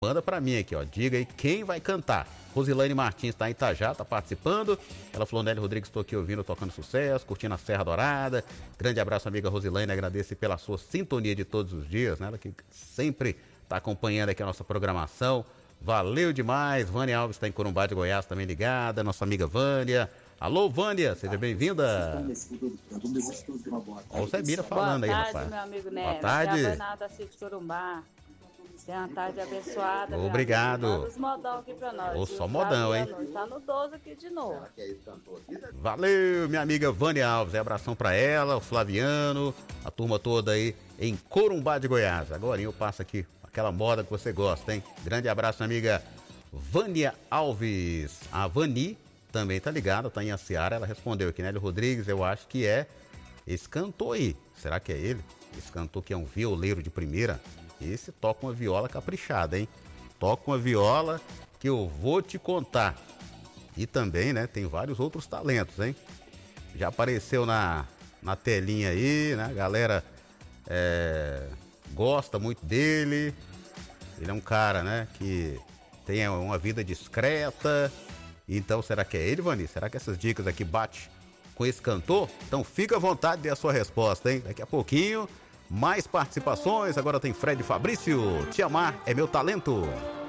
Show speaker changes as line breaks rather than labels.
Manda pra mim aqui, ó. Diga aí quem vai cantar. Rosilane Martins tá em Itajá, tá participando. Ela falou, Nélio Rodrigues, estou aqui ouvindo, tocando sucesso, curtindo a Serra Dourada. Grande abraço, amiga Rosilane, agradeço pela sua sintonia de todos os dias, né? Ela que sempre tá acompanhando aqui a nossa programação. Valeu demais. Vânia Alves tá em Corumbá de Goiás também ligada, nossa amiga Vânia. Alô, Vânia, seja bem-vinda. Olha o Zé Mira falando aí, rapaz.
Boa tarde, meu amigo Neto.
Boa tarde.
É a Vanada Cid Corumbá. Tenha uma tarde abençoada.
Obrigado.
Manda os modão aqui pra nós.
Ô, só modão, hein?
Tá no 12 aqui de novo.
Valeu, minha amiga Vânia Alves. Abração pra ela, o Flaviano, a turma toda aí em Corumbá de Goiás. Agora eu passo aqui aquela moda que você gosta, hein? Grande abraço, amiga Vânia Alves. A Vani também tá ligada, tá em Aciara. Ela respondeu aqui, Nélio Rodrigues, eu acho que é esse cantor aí. Será que é ele? Esse cantor que é um violeiro de primeira. Esse toca uma viola caprichada, hein? Toca uma viola que eu vou te contar. E também, né, tem vários outros talentos, hein? Já apareceu na telinha aí, né? A galera gosta muito dele. Ele é um cara, né, que tem uma vida discreta. Então, será que é ele, Vani? Será que essas dicas aqui batem com esse cantor? Então, fica à vontade de dar a sua resposta, hein? Daqui a pouquinho, mais participações. Agora tem Fred Fabrício. Te amar é meu talento.